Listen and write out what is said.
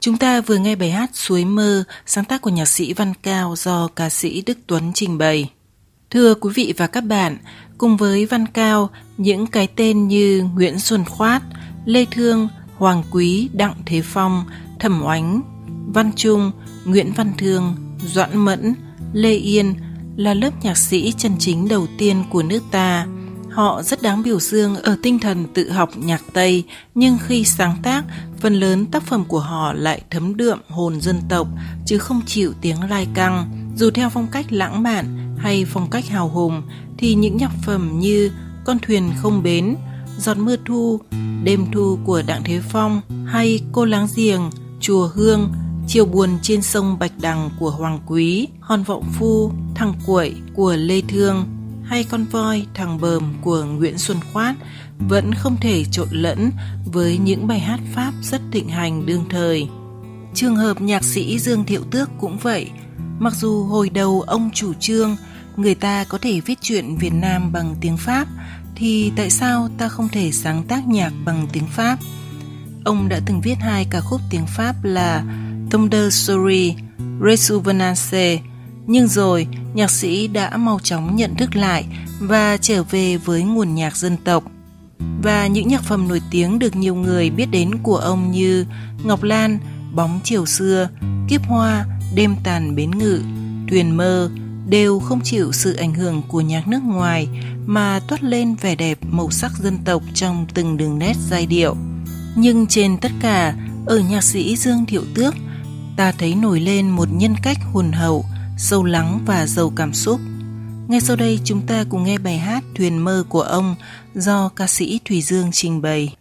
Chúng ta vừa nghe bài hát Suối Mơ, sáng tác của nhạc sĩ Văn Cao do ca sĩ Đức Tuấn trình bày. Thưa quý vị và các bạn, cùng với Văn Cao, những cái tên như Nguyễn Xuân Khoát, Lê Thương, Hoàng Quý, Đặng Thế Phong, Thẩm Oánh, Văn Trung, Nguyễn Văn Thương, Doãn Mẫn, Lê Yên là lớp nhạc sĩ chân chính đầu tiên của nước ta. Họ rất đáng biểu dương ở tinh thần tự học nhạc Tây, nhưng khi sáng tác, phần lớn tác phẩm của họ lại thấm đượm hồn dân tộc, chứ không chịu tiếng lai căng. Dù theo phong cách lãng mạn hay phong cách hào hùng, thì những nhạc phẩm như Con thuyền không bến, Giọt mưa thu, Đêm thu của Đặng Thế Phong, hay Cô láng giềng, Chùa Hương, Chiều buồn trên sông Bạch Đằng của Hoàng Quý, Hòn vọng phu, Thằng quậy của Lê Thương, hay Con voi, Thằng bờm của Nguyễn Xuân Khoát vẫn không thể trộn lẫn với những bài hát Pháp rất thịnh hành đương thời. Trường hợp nhạc sĩ Dương Thiệu Tước cũng vậy. Mặc dù hồi đầu ông chủ trương người ta có thể viết truyện Việt Nam bằng tiếng Pháp, thì tại sao ta không thể sáng tác nhạc bằng tiếng Pháp? Ông đã từng viết 2 ca khúc tiếng Pháp là Tombe Story, Resouvenance, nhưng rồi nhạc sĩ đã mau chóng nhận thức lại và trở về với nguồn nhạc dân tộc. Và những nhạc phẩm nổi tiếng được nhiều người biết đến của ông như Ngọc Lan, Bóng chiều xưa, Kiếp hoa, Đêm tàn bến ngự, Thuyền mơ đều không chịu sự ảnh hưởng của nhạc nước ngoài mà toát lên vẻ đẹp màu sắc dân tộc trong từng đường nét giai điệu. Nhưng trên tất cả, ở nhạc sĩ Dương Thiệu Tước, ta thấy nổi lên một nhân cách hồn hậu, sâu lắng và giàu cảm xúc. Ngay sau đây chúng ta cùng nghe bài hát Thuyền mơ của ông do ca sĩ Thùy Dương trình bày.